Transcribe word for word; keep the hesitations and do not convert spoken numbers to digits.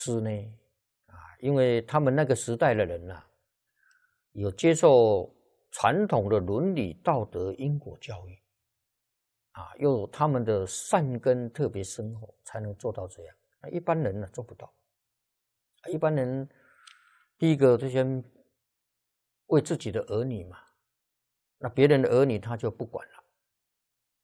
是呢，啊，因为他们那个时代的人呐、啊，有接受传统的伦理道德因果教育，啊，又有他们的善根特别深厚，才能做到这样。那一般人呢做不到。一般人第一个就先为自己的儿女嘛，那别人的儿女他就不管了。